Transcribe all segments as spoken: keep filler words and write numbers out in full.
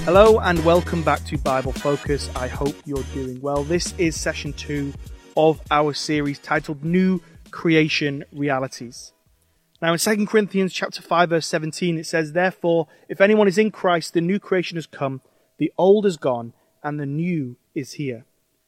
Hello and welcome back to Bible Focus. I hope you're doing well. This is session two of our series titled New Creation Realities. Now in Second Corinthians chapter five verse seventeen it says, "Therefore, if anyone is in Christ, the new creation has come, the old is gone, and the new is here."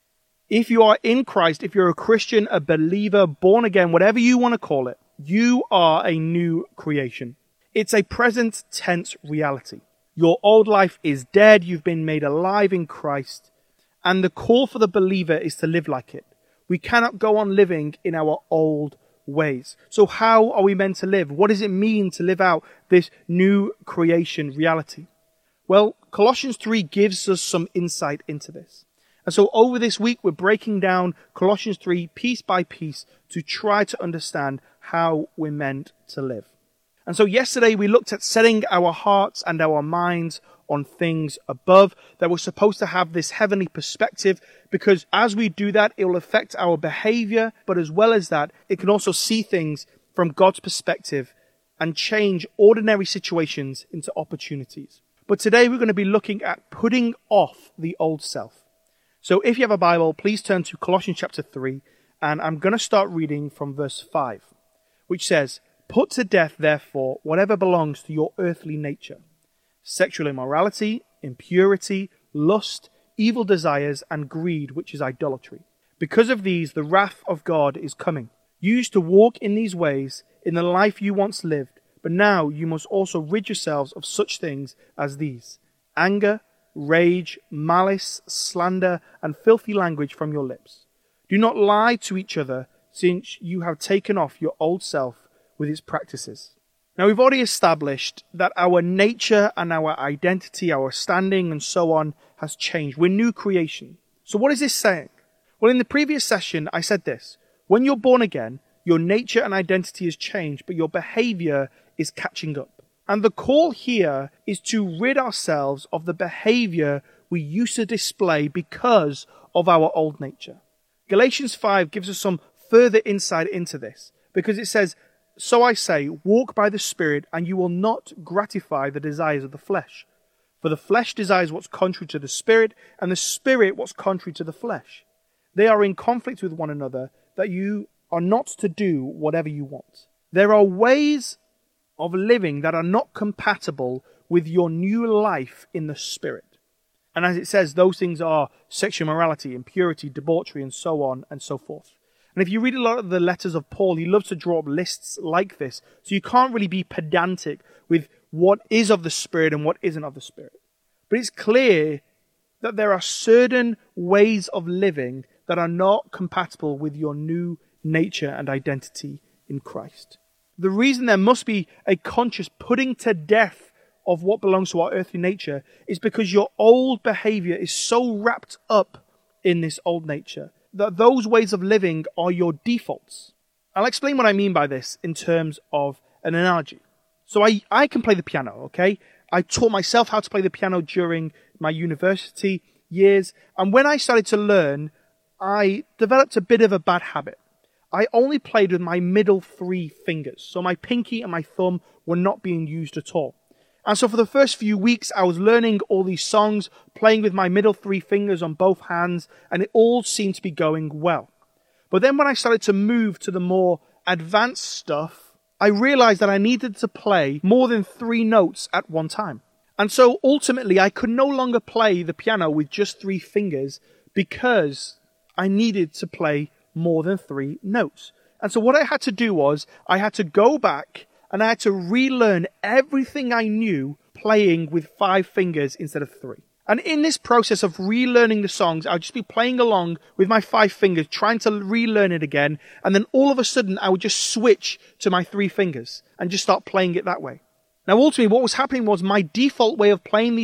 If you are in Christ, if you're a Christian, a believer, born again, whatever you want to call it, you are a new creation. It's a present tense reality. Your old life is dead, you've been made alive in Christ, and the call for the believer is to live like it. We cannot go on living in our old ways. So how are we meant to live? What does it mean to live out this new creation reality? Well, Colossians three gives us some insight into this. And so over this week, we're breaking down Colossians three piece by piece to try to understand how we're meant to live. And so yesterday we looked at setting our hearts and our minds on things above, that we're supposed to have this heavenly perspective, because as we do that, it will affect our behavior, but as well as that, it can also see things from God's perspective and change ordinary situations into opportunities. But today we're going to be looking at putting off the old self. So if you have a Bible, please turn to Colossians chapter three, and I'm going to start reading from verse five, which says, "Put to death, therefore, whatever belongs to your earthly nature: sexual immorality, impurity, lust, evil desires, and greed, which is idolatry. Because of these, the wrath of God is coming. You used to walk in these ways in the life you once lived, but now you must also rid yourselves of such things as these: anger, rage, malice, slander, and filthy language from your lips. Do not lie to each other, since you have taken off your old self with its practices." Now we've already established that our nature and our identity, our standing and so on has changed. We're new creation. So what is this saying? Well, in the previous session I said this: when you're born again, your nature and identity has changed, but your behavior is catching up. And the call here is to rid ourselves of the behavior we used to display because of our old nature. Galatians five gives us some further insight into this, because it says, "So I say, walk by the Spirit, and you will not gratify the desires of the flesh. For the flesh desires what's contrary to the Spirit, and the Spirit what's contrary to the flesh. They are in conflict with one another, that you are not to do whatever you want." There are ways of living that are not compatible with your new life in the Spirit. And as it says, those things are sexual immorality, impurity, debauchery, and so on and so forth. And if you read a lot of the letters of Paul, he loves to draw up lists like this. So you can't really be pedantic with what is of the Spirit and what isn't of the Spirit. But it's clear that there are certain ways of living that are not compatible with your new nature and identity in Christ. The reason there must be a conscious putting to death of what belongs to our earthly nature is because your old behavior is so wrapped up in this old nature that those ways of living are your defaults. I'll explain what I mean by this in terms of an analogy. So I, I can play the piano, okay? I taught myself how to play the piano during my university years, and when I started to learn, I developed a bit of a bad habit. I only played with my middle three fingers, so my pinky and my thumb were not being used at all. And so for the first few weeks, I was learning all these songs, playing with my middle three fingers on both hands, and it all seemed to be going well. But then when I started to move to the more advanced stuff, I realized that I needed to play more than three notes at one time. And so ultimately, I could no longer play the piano with just three fingers because I needed to play more than three notes. And so what I had to do was, I had to go back and I had to relearn everything I knew playing with five fingers instead of three. And in this process of relearning the songs, I'd just be playing along with my five fingers, trying to relearn it again. And then all of a sudden, I would just switch to my three fingers and just start playing it that way. Now, ultimately, what was happening was my default way of playing these